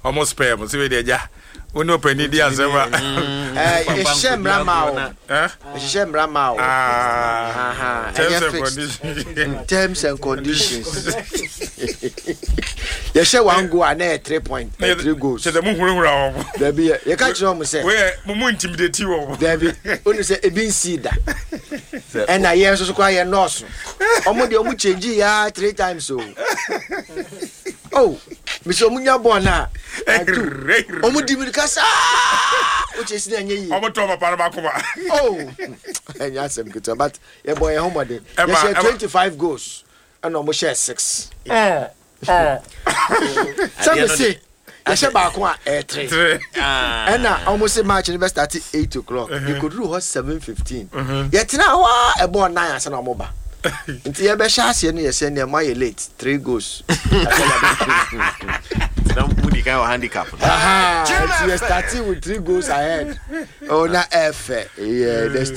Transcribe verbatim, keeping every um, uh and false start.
almost spare mo se dey ja we no penny dia asema eh shemra ma eh shemra ma ah terms and conditions terms and conditions ye she wan go na three point three goals se dem hurihura wo da bi ye ka kire mo se we mo intimidate wo da bi onu se ebin sida e na ye so so kwa ye nurse omo de omo change ya three times so oh miso munya bona omo di mi kasa o che si na nye yi omo to papa na ba ko ba oh enya sem kito but ye boy homode ye share twenty-five goals and omo share six eh eh some say ye share ba ko a three ah and na omo say match ni start at eight o'clock you could do seven fifteen ye tina wa e ball nine asa na omo ba nti ye be sha ase no ye se ne ma ye late three goals don't put the guy on handicap. Aha, you starting with three goals ahead. Oh, na F. Yeah,